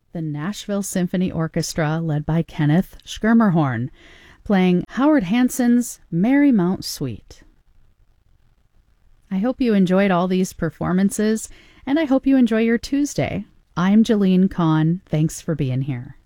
the Nashville Symphony Orchestra, led by Kenneth Schermerhorn, playing Howard Hanson's Marymount Suite. I hope you enjoyed all these performances, and I hope you enjoy your Tuesday. I'm Jalene Kahn. Thanks for being here.